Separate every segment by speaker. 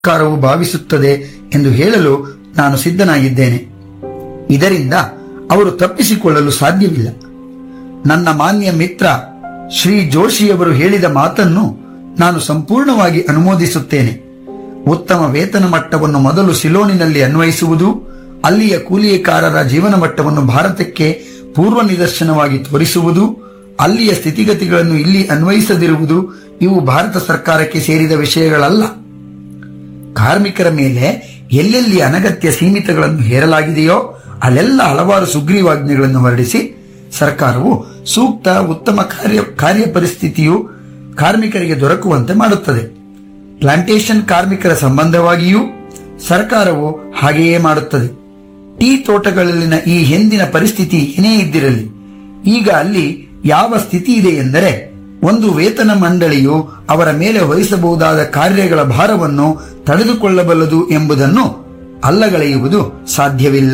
Speaker 1: ಸರ್ಕಾರವು ಭಾವಿಸುತ್ತದೆ ಎಂದು ಹೇಳಲು ನಾನು ಸಿದ್ಧನಾಗಿದ್ದೇನೆ. ಇದರಿಂದ ಅವರು ತಪ್ಪಿಸಿಕೊಳ್ಳಲು ಸಾಧ್ಯವಿಲ್ಲ. ನನ್ನ ಮಾನ್ಯ ಮಿತ್ರ ಶ್ರೀ ಜೋಶಿಯವರು ಹೇಳಿದ ಮಾತನ್ನು ನಾನು ಸಂಪೂರ್ಣವಾಗಿ ಅನುಮೋದಿಸುತ್ತೇನೆ. ಉತ್ತಮ ವೇತನ ಮಟ್ಟವನ್ನು ಮೊದಲು ಸಿಲೋನಿನಲ್ಲಿ ಅನ್ವಯಿಸುವುದು, ಅಲ್ಲಿಯ ಕೂಲಿಕಾರರ ಜೀವನ ಮಟ್ಟವನ್ನು ಭಾರತಕ್ಕೆ ಪೂರ್ವ ನಿದರ್ಶನವಾಗಿ ತೋರಿಸುವುದು, ಅಲ್ಲಿಯ ಸ್ಥಿತಿಗತಿಗಳನ್ನು ಇಲ್ಲಿ ಅನ್ವಯಿಸದಿರುವುದು ಇವು ಭಾರತ ಸರ್ಕಾರಕ್ಕೆ ಸೇರಿದ ವಿಷಯಗಳಲ್ಲ. ಕಾರ್ಮಿಕರ ಮೇಲೆ ಎಲ್ಲೆಲ್ಲಿ ಅನಗತ್ಯ ಸೀಮಿತಗಳನ್ನು ಹೇರಲಾಗಿದೆಯೋ ಅಲ್ಲೆಲ್ಲ ಹಲವಾರು ಸುಗ್ರೀವಾಜ್ಞೆಗಳನ್ನು ಹೊರಡಿಸಿ ಸರ್ಕಾರವು ಸೂಕ್ತ ಉತ್ತಮ ಕಾರ್ಯ ಪರಿಸ್ಥಿತಿಯು ಕಾರ್ಮಿಕರಿಗೆ ದೊರಕುವಂತೆ ಮಾಡುತ್ತದೆ. ಪ್ಲಾಂಟೇಶನ್ ಕಾರ್ಮಿಕರ ಸಂಬಂಧವಾಗಿಯೂ ಸರ್ಕಾರವು ಹಾಗೆಯೇ ಮಾಡುತ್ತದೆ. ಟೀ ತೋಟಗಳಲ್ಲಿನ ಈ ಹಿಂದಿನ ಪರಿಸ್ಥಿತಿ ಏನೇ ಇದ್ದಿರಲಿ, ಈಗ ಅಲ್ಲಿ ಯಾವ ಸ್ಥಿತಿ ಇದೆ ಎಂದರೆ, ಒಂದು ವೇತನ ಮಂಡಳಿಯು ಅವರ ಮೇಲೆ ವಹಿಸಬಹುದಾದ ಕಾರ್ಯಗಳ ಭಾರವನ್ನು ತಡೆದುಕೊಳ್ಳಬಲ್ಲದು ಎಂಬುದನ್ನು ಅಲ್ಲಗಳೆಯುವುದು ಸಾಧ್ಯವಿಲ್ಲ.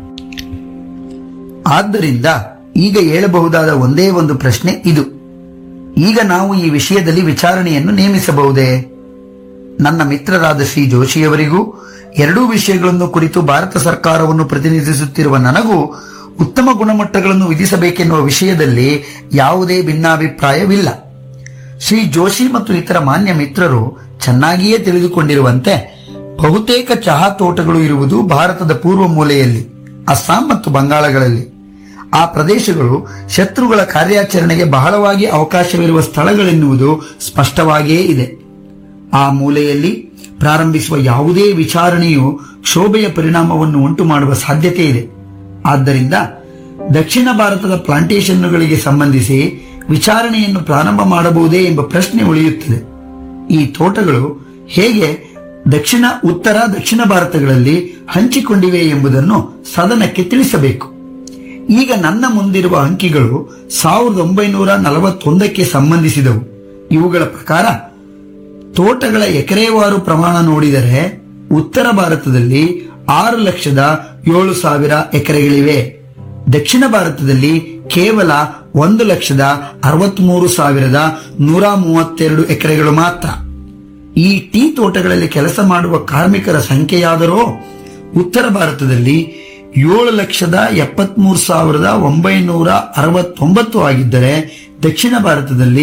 Speaker 1: ಆದ್ದರಿಂದ ಈಗ ಹೇಳಬಹುದಾದ ಒಂದೇ ಒಂದು ಪ್ರಶ್ನೆ ಇದು: ಈಗ ನಾವು ಈ ವಿಷಯದಲ್ಲಿ ವಿಚಾರಣೆಯನ್ನು ನೇಮಿಸಬಹುದೇ? ನನ್ನ ಮಿತ್ರರಾದ ಶ್ರೀ ಜೋಶಿಯವರಿಗೂ ಎರಡೂ ವಿಷಯಗಳನ್ನು ಕುರಿತು ಭಾರತ ಸರ್ಕಾರವನ್ನು ಪ್ರತಿನಿಧಿಸುತ್ತಿರುವ ನನಗೂ ಉತ್ತಮ ಗುಣಮಟ್ಟಗಳನ್ನು ವಿಧಿಸಬೇಕೆನ್ನುವ ವಿಷಯದಲ್ಲಿ ಯಾವುದೇ ಭಿನ್ನಾಭಿಪ್ರಾಯವಿಲ್ಲ. ಶ್ರೀ ಜೋಶಿ ಮತ್ತು ಇತರ ಮಾನ್ಯ ಮಿತ್ರರು ಚೆನ್ನಾಗಿಯೇ ತಿಳಿದುಕೊಂಡಿರುವಂತೆ ಬಹುತೇಕ ಚಹಾ ತೋಟಗಳು ಇರುವುದು ಭಾರತದ ಪೂರ್ವ ಮೂಲೆಯಲ್ಲಿ, ಅಸ್ಸಾಂ ಮತ್ತು ಬಂಗಾಳಗಳಲ್ಲಿ. ಆ ಪ್ರದೇಶಗಳು ಶತ್ರುಗಳ ಕಾರ್ಯಾಚರಣೆಗೆ ಬಹಳವಾಗಿ ಅವಕಾಶವಿರುವ ಸ್ಥಳಗಳೆನ್ನುವುದು ಸ್ಪಷ್ಟವಾಗಿಯೇ ಇದೆ. ಆ ಮೂಲೆಯಲ್ಲಿ ಪ್ರಾರಂಭಿಸುವ ಯಾವುದೇ ವಿಚಾರಣೆಯು ಕ್ಷೋಭೆಯ ಪರಿಣಾಮವನ್ನು ಉಂಟು ಮಾಡುವ ಸಾಧ್ಯತೆ ಇದೆ. ಆದ್ದರಿಂದ ದಕ್ಷಿಣ ಭಾರತದ ಪ್ಲಾಂಟೇಶನ್ಗಳಿಗೆ ಸಂಬಂಧಿಸಿ ವಿಚಾರಣೆಯನ್ನು ಪ್ರಾರಂಭ ಮಾಡಬಹುದೇ ಎಂಬ ಪ್ರಶ್ನೆ ಉಳಿಯುತ್ತದೆ. ಈ ತೋಟಗಳು ಹೇಗೆ ಉತ್ತರ ದಕ್ಷಿಣ ಭಾರತಗಳಲ್ಲಿ ಹಂಚಿಕೊಂಡಿವೆ ಎಂಬುದನ್ನು ಸದನಕ್ಕೆ ತಿಳಿಸಬೇಕು. ಈಗ ನನ್ನ ಮುಂದಿರುವ ಅಂಕಿಗಳು 1941ಕ್ಕೆ ಸಂಬಂಧಿಸಿದವು. ಇವುಗಳ ಪ್ರಕಾರ ತೋಟಗಳ ಎಕರೆವಾರು ಪ್ರಮಾಣ ನೋಡಿದರೆ ಉತ್ತರ ಭಾರತದಲ್ಲಿ 6,07,000 ಎಕರೆಗಳಿವೆ. ದಕ್ಷಿಣ ಭಾರತದಲ್ಲಿ ಕೇವಲ 1,63,132 ಎಕರೆಗಳು ಮಾತ್ರ. ಈ ಟೀ ತೋಟಗಳಲ್ಲಿ ಕೆಲಸ ಮಾಡುವ ಕಾರ್ಮಿಕರ ಸಂಖ್ಯೆಯಾದರೋ ಉತ್ತರ ಭಾರತದಲ್ಲಿ 7,73,969 ಆಗಿದ್ದರೆ ದಕ್ಷಿಣ ಭಾರತದಲ್ಲಿ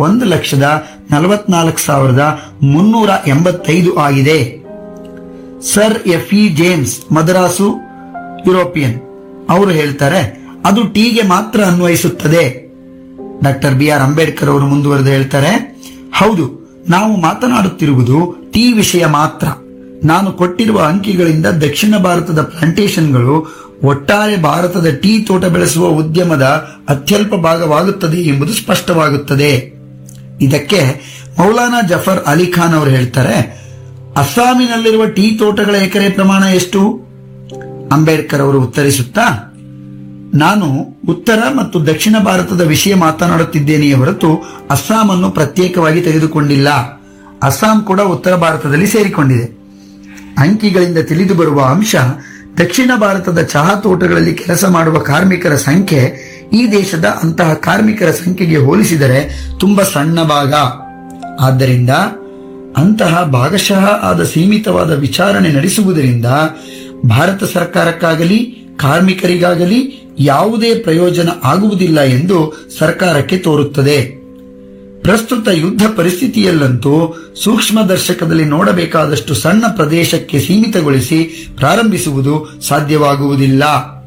Speaker 1: 1,44,385 ಆಗಿದೆ. Sir FE. James, Madras, European ಅವರು ಹೇಳ್ತಾರೆ, ಅದು ಟೀಗೆ ಮಾತ್ರ ಅನ್ವಯಿಸುತ್ತದೆ. Doctor B R. ಅಂಬೇಡ್ಕರ್ ಅವರು ಮುಂದುವರೆದು ಹೇಳ್ತಾರೆ, ಹೌದು, ನಾವು ಮಾತನಾಡುತ್ತಿರುವುದು ಟೀ ವಿಷಯ ಮಾತ್ರ. ನಾನು ಕೊಟ್ಟಿರುವ ಅಂಕಿಗಳಿಂದ ದಕ್ಷಿಣ ಭಾರತದ ಪ್ಲಾಂಟೇಶನ್ಗಳು ಒಟ್ಟಾರೆ ಭಾರತದ ಟೀ ತೋಟ ಬೆಳೆಸುವ ಉದ್ಯಮದ ಅತ್ಯಲ್ಪ ಭಾಗವಾಗುತ್ತದೆ ಎಂಬುದು ಸ್ಪಷ್ಟವಾಗುತ್ತದೆ. ಇದಕ್ಕೆ ಮೌಲಾನಾ ಜಫರ್ ಅಲಿ ಖಾನ್ ಅವರು ಹೇಳ್ತಾರೆ, ಅಸ್ಸಾಮಿನಲ್ಲಿರುವ ಟೀ ತೋಟಗಳ ಎಕರೆ ಪ್ರಮಾಣ ಎಷ್ಟು? ಅಂಬೇಡ್ಕರ್ ಅವರು ಉತ್ತರಿಸುತ್ತಾ, ನಾನು ಉತ್ತರ ಮತ್ತು ದಕ್ಷಿಣ ಭಾರತದ ವಿಷಯ ಮಾತನಾಡುತ್ತಿದ್ದೇನೆಯೇ ಹೊರತು ಅಸ್ಸಾಂ ಪ್ರತ್ಯೇಕವಾಗಿ ತೆಗೆದುಕೊಂಡಿಲ್ಲ. ಅಸ್ಸಾಂ ಕೂಡ ಉತ್ತರ ಭಾರತದಲ್ಲಿ ಸೇರಿಕೊಂಡಿದೆ. ಅಂಕಿಗಳಿಂದ ತಿಳಿದು ಬರುವ ಅಂಶ, ದಕ್ಷಿಣ ಭಾರತದ ಚಹಾ ತೋಟಗಳಲ್ಲಿ ಕೆಲಸ ಮಾಡುವ ಕಾರ್ಮಿಕರ ಸಂಖ್ಯೆ ಈ ದೇಶದ ಅಂತಹ ಕಾರ್ಮಿಕರ ಸಂಖ್ಯೆಗೆ ಹೋಲಿಸಿದರೆ ತುಂಬಾ ಸಣ್ಣ ಭಾಗ. ಆದ್ದರಿಂದ ಅಂತಹ ಭಾಗಶಃ ಆದ ಸೀಮಿತವಾದ ವಿಚಾರಣೆ ನಡೆಸುವುದರಿಂದ ಭಾರತ ಸರ್ಕಾರಕ್ಕಾಗಲಿ ಕಾರ್ಮಿಕರಿಗಾಗಲಿ ಯಾವುದೇ ಪ್ರಯೋಜನ ಆಗುವುದಿಲ್ಲ ಎಂದು ಸರ್ಕಾರಕ್ಕೆ ತೋರುತ್ತದೆ. ಪ್ರಸ್ತುತ ಯುದ್ಧ ಪರಿಸ್ಥಿತಿಯಲ್ಲಂತೂ ಸೂಕ್ಷ್ಮದರ್ಶಕದಲ್ಲಿ ನೋಡಬೇಕಾದಷ್ಟು ಸಣ್ಣ ಪ್ರದೇಶಕ್ಕೆ ಸೀಮಿತಗೊಳಿಸಿ ಪ್ರಾರಂಭಿಸುವುದು ಸಾಧ್ಯವಾಗುವುದಿಲ್ಲ.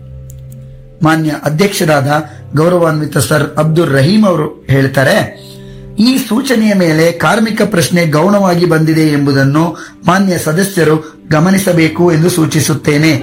Speaker 1: ಮಾನ್ಯ ಅಧ್ಯಕ್ಷರಾದ ಗೌರವಾನ್ವಿತ ಸರ್ ಅಬ್ದುಲ್ ರಹೀಂ ಅವರು ಹೇಳ್ತಾರೆ, ಈ ಸೂಚನೆಯ ಮೇಲೆ ಕಾರ್ಮಿಕ ಪ್ರಶ್ನೆ ಗೌಣವಾಗಿ ಬಂದಿದೆ ಎಂಬುದನ್ನು ಮಾನ್ಯ ಸದಸ್ಯರು ಗಮನಿಸಬೇಕು ಎಂದು ಸೂಚಿಸುತ್ತೇನೆ.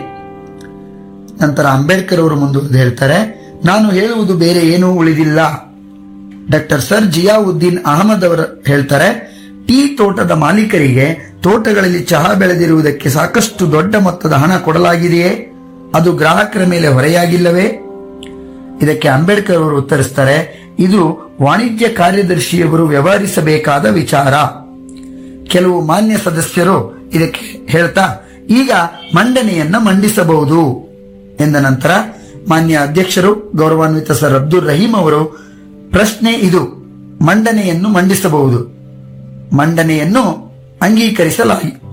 Speaker 1: ನಂತರ ಅಂಬೇಡ್ಕರ್ ಅವರು ಮುಂದುವರೆದು ಹೇಳ್ತಾರೆ, ನಾನು ಹೇಳುವುದು ಬೇರೆ ಏನೂ ಉಳಿದಿಲ್ಲ. ಡಾಕ್ಟರ್ ಸರ್ ಜಿಯಾವುದ್ದೀನ್ ಅಹಮದ್ ಅವರು ಹೇಳ್ತಾರೆ, ಟೀ ತೋಟದ ಮಾಲೀಕರಿಗೆ ತೋಟಗಳಲ್ಲಿ ಚಹಾ ಬೆಳೆದಿರುವುದಕ್ಕೆ ಸಾಕಷ್ಟು ದೊಡ್ಡ ಮೊತ್ತದ ಹಣ ಕೊಡಲಾಗಿದೆಯೇ? ಅದು ಗ್ರಾಹಕರ ಮೇಲೆ ಹೊರೆಯಾಗಿಲ್ಲವೇ? ಇದಕ್ಕೆ ಅಂಬೇಡ್ಕರ್ ಅವರು ಉತ್ತರಿಸ್ತಾರೆ, ಇದು ವಾಣಿಜ್ಯ ಕಾರ್ಯದರ್ಶಿಯವರು ವ್ಯವಹರಿಸಬೇಕಾದ ವಿಚಾರ. ಕೆಲವು ಮಾನ್ಯ ಸದಸ್ಯರು ಇದಕ್ಕೆ ಹೇಳ್ತಾ, ಈಗ ಮಂಡನೆಯನ್ನ ಮಂಡಿಸಬಹುದು ಎಂದ ನಂತರ ಮಾನ್ಯ ಅಧ್ಯಕ್ಷರು ಗೌರವಾನ್ವಿತ ಸರ್ ಅಬ್ದುಲ್ ರಹೀಂ ಅವರು, ಪ್ರಶ್ನೆ ಇದು, ಮಂಡನೆಯನ್ನು ಮಂಡಿಸಬಹುದು, ಮಂಡನೆಯನ್ನು ಅಂಗೀಕರಿಸಲಾಗಿದೆ.